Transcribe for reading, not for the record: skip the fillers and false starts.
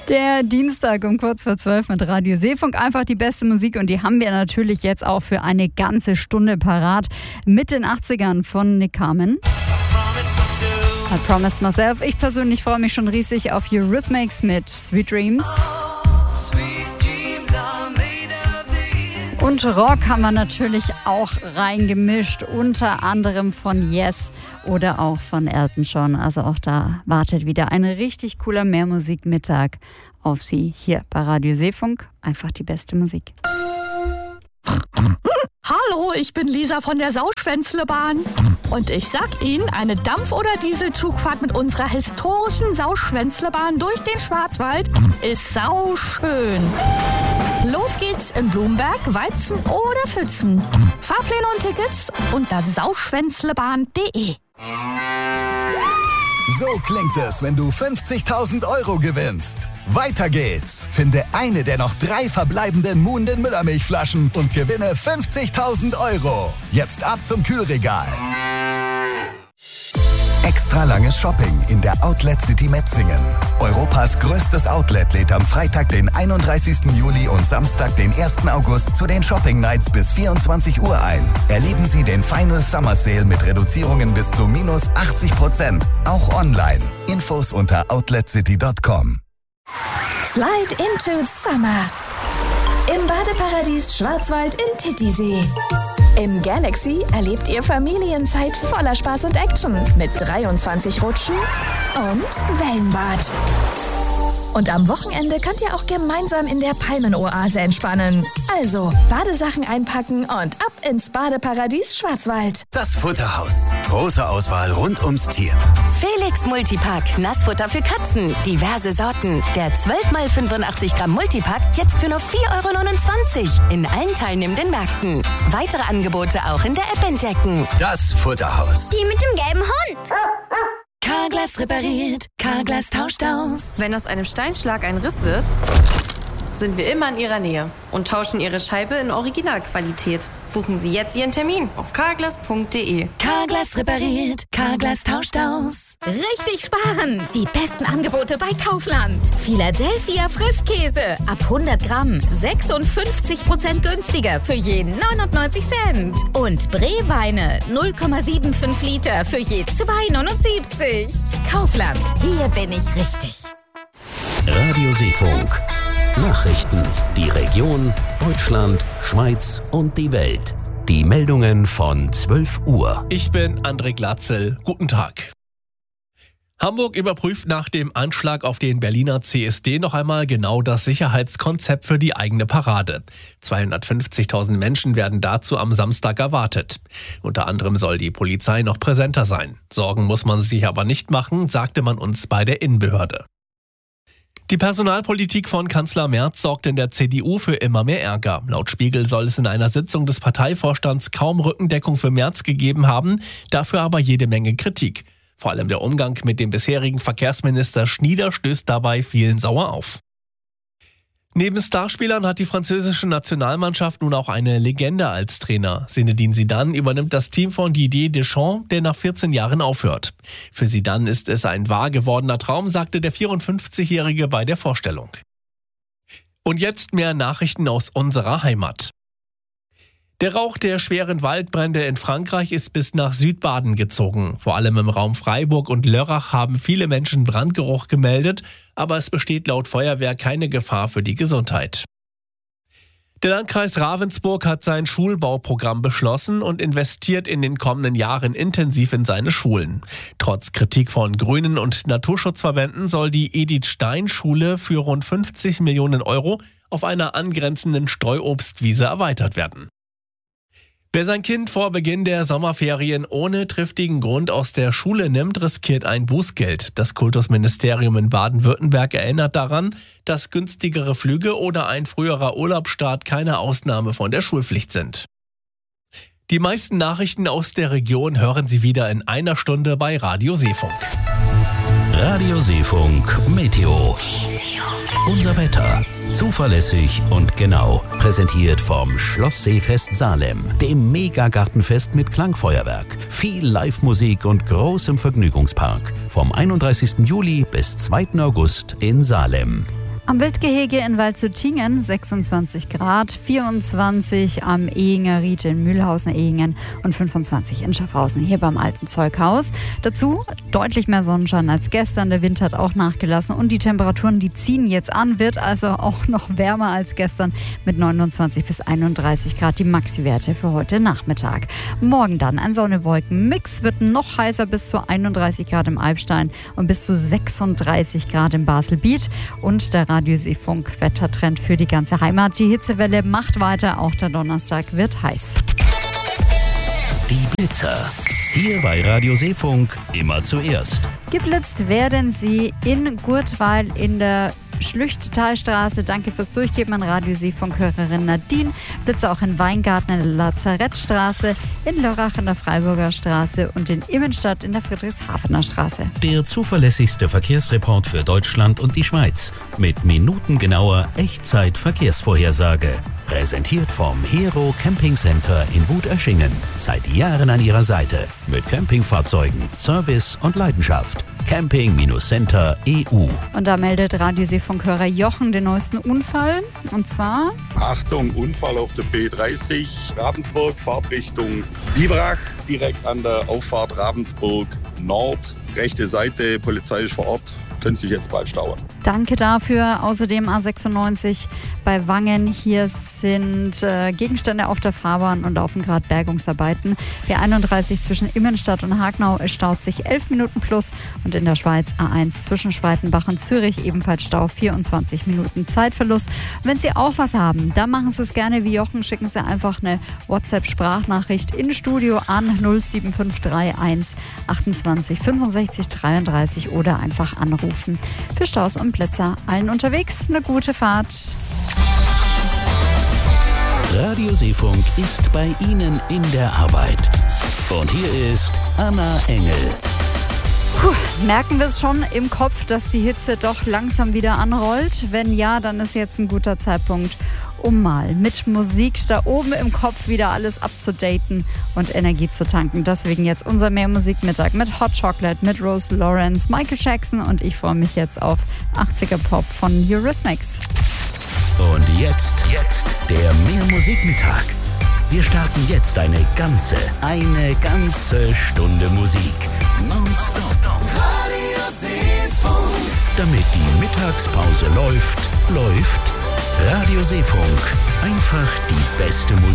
Der Dienstag um kurz vor 12 mit Radio Seefunk. Einfach die beste Musik und die haben wir natürlich jetzt auch für eine ganze Stunde parat. Mit den 80ern von Nick Carmen. I Promised Myself. Ich persönlich freue mich schon riesig auf Eurythmics mit Sweet Dreams. Und Rock haben wir natürlich auch reingemischt, unter anderem von Yes oder auch von Elton John. Also auch da wartet wieder ein richtig cooler Mehrmusikmittag auf Sie hier bei Radio Seefunk. Einfach die beste Musik. Hallo, ich bin Lisa von der Sauschwänzlebahn. Und ich sag Ihnen, eine Dampf- oder Dieselzugfahrt mit unserer historischen Sauschwänzlebahn durch den Schwarzwald ist sauschön. Los geht's in Blumberg, Weizen oder Pfützen. Fahrpläne und Tickets unter sauschwänzlebahn.de. So klingt es, wenn du 50.000 € gewinnst. Weiter geht's. Finde eine der noch 3 verbleibenden Muhnden Müllermilchflaschen und gewinne 50.000 €. Jetzt ab zum Kühlregal. Extra langes Shopping in der Outlet City Metzingen. Europas größtes Outlet lädt am Freitag, den 31. Juli und Samstag, den 1. August zu den Shopping Nights bis 24 Uhr ein. Erleben Sie den Final Summer Sale mit Reduzierungen bis zu minus 80%. Auch online. Infos unter outletcity.com. Slide into Summer. Im Badeparadies Schwarzwald in Titisee. Im Galaxy erlebt ihr Familienzeit voller Spaß und Action mit 23 Rutschen und Wellenbad. Und am Wochenende könnt ihr auch gemeinsam in der Palmenoase entspannen. Also Badesachen einpacken und ab ins Badeparadies Schwarzwald. Das Futterhaus. Große Auswahl rund ums Tier. Felix Multipack. Nassfutter für Katzen. Diverse Sorten. Der 12x85 Gramm Multipack jetzt für nur 4,29 € in allen teilnehmenden Märkten. Weitere Angebote auch in der App entdecken. Das Futterhaus. Die mit dem gelben Hund. Carglass repariert, Carglass tauscht aus. Wenn aus einem Steinschlag ein Riss wird, sind wir immer in Ihrer Nähe und tauschen Ihre Scheibe in Originalqualität. Buchen Sie jetzt Ihren Termin auf carglass.de. Carglass repariert, Carglass tauscht aus. Richtig sparen! Die besten Angebote bei Kaufland. Philadelphia Frischkäse ab 100 Gramm 56% günstiger für je 99 Cent. Und Breweine 0,75 Liter für je 2,79. Kaufland, hier bin ich richtig. Radio Seefunk. Nachrichten. Die Region, Deutschland, Schweiz und die Welt. Die Meldungen von 12 Uhr. Ich bin André Glatzel. Guten Tag. Hamburg überprüft nach dem Anschlag auf den Berliner CSD noch einmal genau das Sicherheitskonzept für die eigene Parade. 250.000 Menschen werden dazu am Samstag erwartet. Unter anderem soll die Polizei noch präsenter sein. Sorgen muss man sich aber nicht machen, sagte man uns bei der Innenbehörde. Die Personalpolitik von Kanzler Merz sorgt in der CDU für immer mehr Ärger. Laut Spiegel soll es in einer Sitzung des Parteivorstands kaum Rückendeckung für Merz gegeben haben, dafür aber jede Menge Kritik. Vor allem der Umgang mit dem bisherigen Verkehrsminister Schnieder stößt dabei vielen sauer auf. Neben Starspielern hat die französische Nationalmannschaft nun auch eine Legende als Trainer. Zinedine Zidane übernimmt das Team von Didier Deschamps, der nach 14 Jahren aufhört. Für Zidane ist es ein wahr gewordener Traum, sagte der 54-Jährige bei der Vorstellung. Und jetzt mehr Nachrichten aus unserer Heimat. Der Rauch der schweren Waldbrände in Frankreich ist bis nach Südbaden gezogen. Vor allem im Raum Freiburg und Lörrach haben viele Menschen Brandgeruch gemeldet, aber es besteht laut Feuerwehr keine Gefahr für die Gesundheit. Der Landkreis Ravensburg hat sein Schulbauprogramm beschlossen und investiert in den kommenden Jahren intensiv in seine Schulen. Trotz Kritik von Grünen und Naturschutzverbänden soll die Edith-Stein-Schule für rund 50 Millionen € auf einer angrenzenden Streuobstwiese erweitert werden. Wer sein Kind vor Beginn der Sommerferien ohne triftigen Grund aus der Schule nimmt, riskiert ein Bußgeld. Das Kultusministerium in Baden-Württemberg erinnert daran, dass günstigere Flüge oder ein früherer Urlaubsstart keine Ausnahme von der Schulpflicht sind. Die meisten Nachrichten aus der Region hören Sie wieder in einer Stunde bei Radio Seefunk. Radio Seefunk Meteo. Unser Wetter. Zuverlässig und genau. Präsentiert vom Schlossseefest Salem, dem Megagartenfest mit Klangfeuerwerk. Viel Live-Musik und großem Vergnügungspark. Vom 31. Juli bis 2. August in Salem. Am Wildgehege in Waldshüttingen 26 Grad, 24 am Ehinger Ried in Mühlhausen-Ehingen und 25 in Schaffhausen hier beim Alten Zeughaus. Dazu deutlich mehr Sonnenschein als gestern. Der Wind hat auch nachgelassen und die Temperaturen, die ziehen jetzt an, wird also auch noch wärmer als gestern mit 29 bis 31 Grad die Maxi-Werte für heute Nachmittag. Morgen dann ein Sonne-Wolken-Mix, wird noch heißer bis zu 31 Grad im Albstein und bis zu 36 Grad im Baselbiet und der Radio-Seefunk-Wettertrend für die ganze Heimat. Die Hitzewelle macht weiter, auch der Donnerstag wird heiß. Die Blitzer. Hier bei Radio Seefunk immer zuerst. Geblitzt werden sie in Gurtweil in der Schlüchtalstraße. Danke fürs Durchgeben an Radio Seefunk-Hörerin Nadine. Blitze auch in Weingarten in der Lazarettstraße, in Lörrach in der Freiburger Straße und in Immenstadt in der Friedrichshafener Straße. Der zuverlässigste Verkehrsreport für Deutschland und die Schweiz mit minutengenauer Echtzeit-Verkehrsvorhersage. Präsentiert vom Hero Camping Center in Wutöschingen. Seit Jahren an Ihrer Seite mit Campingfahrzeugen, Service und Leidenschaft. Camping-Center.eu. Und da meldet Radioseefunk-Hörer Jochen den neuesten Unfall. Und zwar... Achtung, Unfall auf der B30 Ravensburg, Fahrtrichtung Biberach, direkt an der Auffahrt Ravensburg Nord. Rechte Seite, Polizei ist vor Ort. Können sich jetzt bald stauen. Danke dafür. Außerdem A96 bei Wangen. Hier sind Gegenstände auf der Fahrbahn und laufen gerade Bergungsarbeiten. B31 zwischen Immenstadt und Hagnau staut sich 11 Minuten plus. Und in der Schweiz A1 zwischen Schweitenbach und Zürich ebenfalls Stau, 24 Minuten Zeitverlust. Wenn Sie auch was haben, dann machen Sie es gerne wie Jochen. Schicken Sie einfach eine WhatsApp-Sprachnachricht in Studio an 07531 28 65 33 oder einfach anrufen. Für Staus und Blitzer allen unterwegs eine gute Fahrt. Radio Seefunk ist bei Ihnen in der Arbeit. Und hier ist Anna Engel. Merken wir es schon im Kopf, dass die Hitze doch langsam wieder anrollt? Wenn ja, dann ist jetzt ein guter Zeitpunkt, um mal mit Musik da oben im Kopf wieder alles abzudaten und Energie zu tanken. Deswegen jetzt unser Mehrmusikmittag mit Hot Chocolate, mit Rose Lawrence, Michael Jackson und ich freue mich jetzt auf 80er Pop von Eurythmics. Und jetzt der Mehrmusikmittag. Wir starten jetzt eine ganze Stunde Musik. Nonstop. Radio Seefunk. Damit die Mittagspause läuft Radio Seefunk. Einfach die beste Musik.